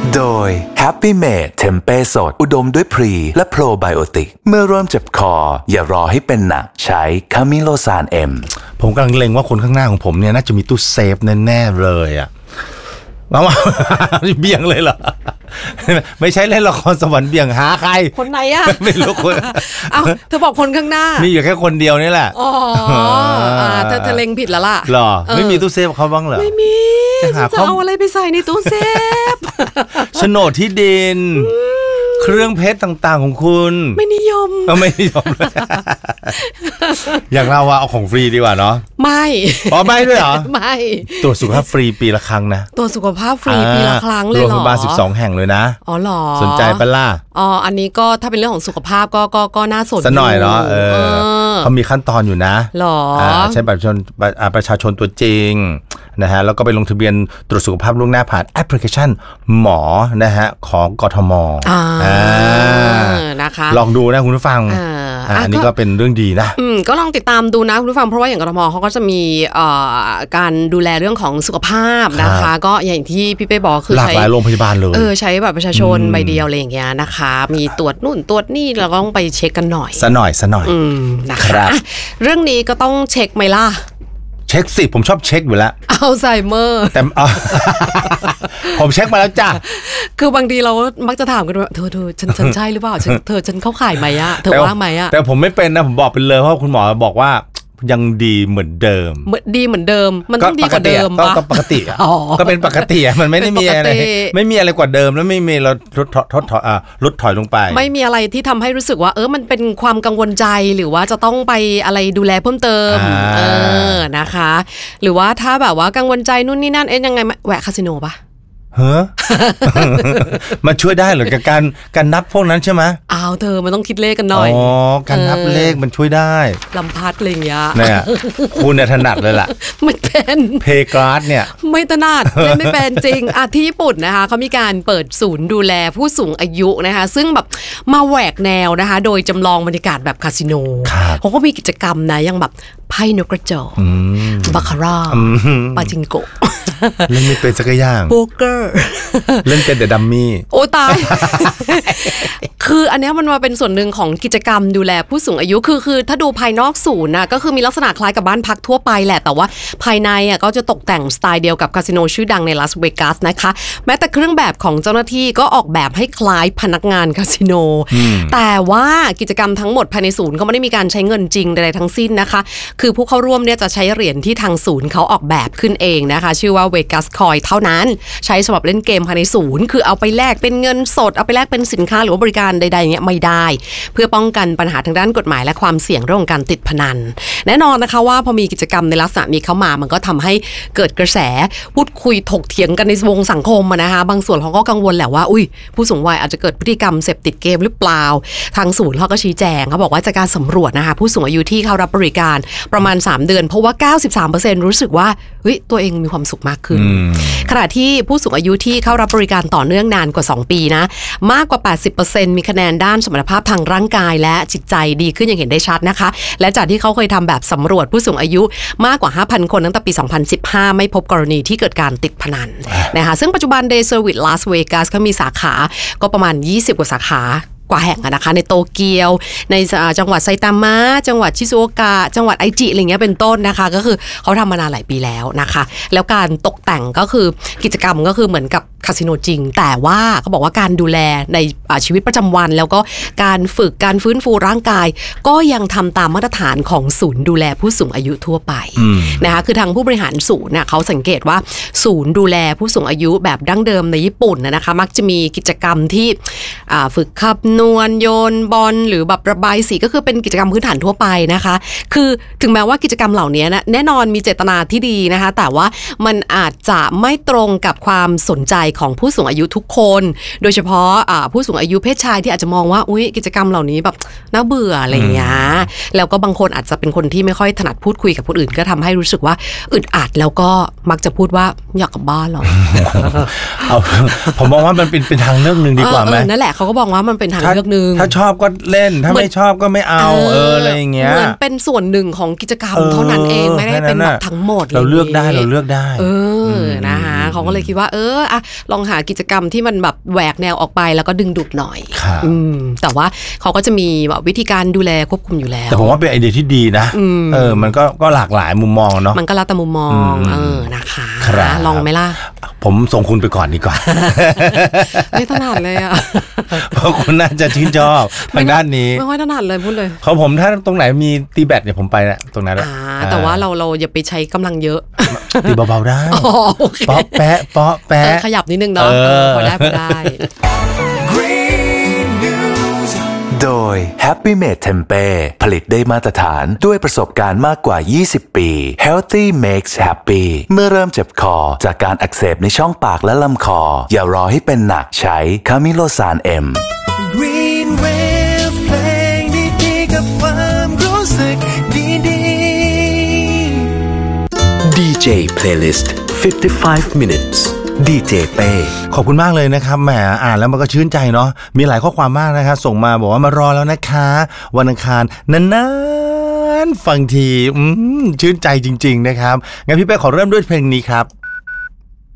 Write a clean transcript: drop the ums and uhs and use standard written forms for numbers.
โดย Happy Made เทมเป้สดอุดมด้วยพรีและโปรไบโอติกเมื่อเริ่มเจ็บคออย่ารอให้เป็นหนักใช้คามิโลซานเอ็มผมกำลังเล็งว่าคนข้างหน้าของผมเนี่ยน่าจะมีตู้เซฟแน่ๆเลยอ่ะมาเบี่ยงเลยเหรอไม่ใช่เล่นละครสวรรค์เบี่ยงหาใครคนไหนอ่ะไม่รู้คนเอาเธอบอกคนข้างหน้ามีอยู่แค่คนเดียวนี่แหละอ๋อเธอเล็งผิดแล้วล่ะหรอไม่มีตู้เซฟเขาบ้างเหรอไม่มีจะเอาอะไรไปใส่ในตู้เซฟโฉนดที่ดินเครื่องเพชรต่างๆของคุณไม่นิยมไม่นิยมเลยอย่างเราเอาของฟรีดีกว่าเนาะไม่ไม่ด้วยเหรอไม่ตรวจสุขภาพฟรีปีละครั้งนะตรวจสุขภาพฟรีปีละครั้งเลยเหรอโรงพยาบาล12 แห่งเลยนะอ๋อเหรอสนใจปะล่ะอันนี้ก็ถ้าเป็นเรื่องของสุขภาพก็น่าสนสักหน่อยเนาะเขามีขั้นตอนอยู่นะหรอใช้บัตรประชาชนตัวจริงนะฮะแล้วก็ไปลงทะเบียนตรวจสุขภาพล่วงหน้าผ่านแอปพลิเคชันหมอนะฮะของกทมนะคะลองดูนะคุณผู้ฟังอันนี้ก็เป็นเรื่องดีนะก็ลองติดตามดูนะคุณผู้ฟังเพราะว่าอย่างกทมเขาก็จะมีการดูแลเรื่องของสุขภาพนะคะก็อย่างที่พี่เป้บอกคือหลากหลายโรงพยาบาลเลยใช้แบบประชาชนใบเดียวอะไรอย่างเงี้ยนะคะมีตรวจนู่นตรวจนี่เราก็ต้องไปเช็คกันหน่อยซะหน่อยนะคะเรื่องนี้ก็ต้องเช็คไหมล่ะเช็คสิผมชอบเช็คอยู่แล้วอัลไซเมอร์แต่ผมเช็คมาแล้วจ้ะคือบางทีเรามักจะถามกันว่าเธอฉันใช่หรือเปล่าฉันเข้าข่ายไหมอะเธอว่างไหมอะแต่ผมไม่เป็นนะผมบอกไปเลยเพราะคุณหมอบอกว่ายังดีเหมือนเดิมดีเหมือนเดิมมันต้องดีกว่าเดิมก็ปกติก็เป็นปกติมันไม่ได้มีอะไรไม่มีอะไรกว่าเดิมแล้วไม่มีเราลดถอยลงไปไม่มีอะไรที่ทำให้รู้สึกว่ามันเป็นความกังวลใจหรือว่าจะต้องไปอะไรดูแลเพิ่มเติมนะคะหรือว่าถ้าแบบว่ากังวลใจนู่นนี่นั่นยังไงแหวะคาสิโนปะมันช่วยได้เหรอกับการนับพวกนั้นใช่ไหมเธอมันต้องคิดเลขกันหน่อยการนับเลขมันช่วยได้ลำพัดอะไรอย่างเงี้ยเนี่ยคุณถนัดเลยล่ะไม่เป็นเพย์การ์ดเนี่ยไม่ถนัดไม่เป็นจริงที่ญี่ปุ่นนะคะเขามีการเปิดศูนย์ดูแลผู้สูงอายุนะคะซึ่งแบบมาแหวกแนวนะคะโดยจำลองบรรยากาศแบบคาสิโนเขาก็มีกิจกรรมนะอย่างแบบไพ่นกกระจอกบาคาร่าปาจิงโกะเล่นไม่เป็นสักอย่างโป๊กเกอร์เล่นเป็นแต่ดัมมี่โอ้ตายคืออันนี้มันมาเป็นส่วนหนึ่งของกิจกรรมดูแลผู้สูงอายุคือถ้าดูภายนอกศูนย์นะก็คือมีลักษณะคล้ายกับบ้านพักทั่วไปแหละแต่ว่าภายในก็จะตกแต่งสไตล์เดียวกับคาสิโนชื่อดังในลาสเวกัสนะคะแม้แต่เครื่องแบบของเจ้าหน้าที่ก็ออกแบบให้คล้ายพนักงานคาสิโนแต่ว่ากิจกรรมทั้งหมดภายในศูนย์ก็ไม่ได้มีการใช้เงินจริงใดๆทั้งสิ้นนะคะคือผู้เข้าร่วมเนี่ยจะใช้เหรียญที่ทางศูนย์เขาออกแบบขึ้นเองนะคะชื่อว่า Vegas Coin เท่านั้นใช้สำหรับเล่นเกมภายในศูนย์คือเอาไปแลกเป็นเงินสดเอาไปแลกเป็นสินค้าหรือว่าบริการใดๆอย่างเงี้ยไม่ได้เพื่อป้องกันปัญหาทางด้านกฎหมายและความเสี่ยงเรื่องของการติดพนันแน่นอนนะคะว่าพอมีกิจกรรมในลักษณะมีเข้ามามันก็ทำให้เกิดกระแสพูดคุยถกเถียงกันในวงสังคมนะคะบางส่วนเขาก็กังวลแหละว่าผู้สูงวัยอาจจะเกิดพฤติกรรมเสพติดเกมหรือเปล่าทางศูนย์เขาก็ชี้แจงเขาบอกว่าจากการสำรวจนะคะผู้สูงอายุที่เข้ารับบริการประมาณ3 เดือนเพราะว่า 93% รู้สึกว่าตัวเองมีความสุขมากขึ้นขณะที่ผู้สูงอายุที่เข้ารับบริการต่อเนื่องนานกว่า2 ปีนะมากกว่า 80% มีคะแนนด้านสมรรถภาพทางร่างกายและจิตใจดีขึ้นอย่างเห็นได้ชัดนะคะและจากที่เขาเคยทำแบบสำรวจผู้สูงอายุมากกว่า 5,000 คนตั้งแต่ปี 2015 ไม่พบกรณีที่เกิดการติดพนันนะคะซึ่งปัจจุบัน Day Service Las Vegas เขามีสาขาก็ประมาณ20 กว่าสาขากว่าแห่งนะคะในโตเกียวในจังหวัดไซตามะจังหวัดชิซูโอกะจังหวัดไอจิอะไรเงี้ยเป็นต้นนะคะก็คือเขาทำมานานหลายปีแล้วนะคะแล้วการตกแต่งก็คือกิจกรรมก็คือเหมือนกับคาสิโนจริงแต่ว่าเขาบอกว่าการดูแลในชีวิตประจำวันแล้วก็การฝึกการฟื้นฟูร่างกายก็ยังทำตามมาตรฐานของศูนย์ดูแลผู้สูงอายุทั่วไปนะคะคือทางผู้บริหารศูนย์เขาสังเกตว่าศูนย์ดูแลผู้สูงอายุแบบดั้งเดิมในญี่ปุ่นนะคะมักจะมีกิจกรรมที่ฝึกขับนวลโยนบอลหรือแบบระบายสีก็คือเป็นกิจกรรมพื้นฐานทั่วไปนะคะคือถึงแม้ว่ากิจกรรมเหล่านี้นะแน่นอนมีเจตนาที่ดีนะคะแต่ว่ามันอาจจะไม่ตรงกับความสนใจของผู้สูงอายุทุกคนโดยเฉพาะผู้สูงอายุเพศชายที่อาจจะมองว่ากิจกรรมเหล่านี้แบบน่าเบื่ออะไรอย่างเงี้ยแล้วก็บางคนอาจจะเป็นคนที่ไม่ค่อยถนัดพูดคุยกับคนอื่นก็ทำให้รู้สึกว่าอึดอัดแล้วก็มักจะพูดว่าอยากกลับบ้านหรอผมมองว่ามันเป็นทางเลือกนึงดีกว่าไหมนั่นแหละเขาก็บอกว่ามันเป็นทางเลือกนึงถ้าชอบก็เล่นถ้าไม่ชอบก็ไม่เอาอะไรอย่างเงี้ยเหมือนเป็นส่วนหนึ่งของกิจกรรมเท่านั้นเองไม่ได้เป็นแบบทั้งหมดเราเลือกได้นะคะเขาก็เลยคิดว่าลองหากิจกรรมที่มันแบบแหวกแนวออกไปแล้วก็ดึงดูดหน่อยแต่ว่าเขาก็จะมีแบบวิธีการดูแลควบคุมอยู่แล้วแต่ผมว่าเป็นไอเดียที่ดีนะมันก็หลากหลายมุมมองเนาะมันก็แล้วแต่มุมมองนะคะลองไหมล่ะผมส่งคุณไปก่อนดีกว่าไม่ถนัดเลยอ่ะเพราะคุณน่าจะชื่นชอบทางด้านนี้ไม่ค่อยถนัดเลยพูดเลยเขาผมถ้าตรงไหนมีตีแบดเนี่ยผมไปนะตรงนั้นแหละแต่ว่าเราอย่าไปใช้กำลังเยอะตีเบาๆได้ป๊อปแปะป๊อปแปะขยับนิดนึงเนาะพอได้โดย Happy Made Tempeh ผลิตได้มาตรฐานด้วยประสบการณ์มากกว่า 20 ปี Healthy Makes Happy เมื่อเริ่มเจ็บคอจากการอักเสบในช่องปากและลำคออย่ารอให้เป็นหนักใช้คามิโลซานเอ็ม Green Wave เพลงดีๆกับความรู้สึกดีๆ DJ Playlist 55 minutesดีเจเป้ขอบคุณมากเลยนะครับแหมอ่านแล้วมันก็ชื่นใจเนาะมีหลายข้อความมากนะครับส่งมาบอกว่ามารอแล้วนะคะวันอังคารนานๆฟังทีชื่นใจจริงๆนะครับงั้นพี่เป้ขอเริ่มด้วยเพลงนี้ครับ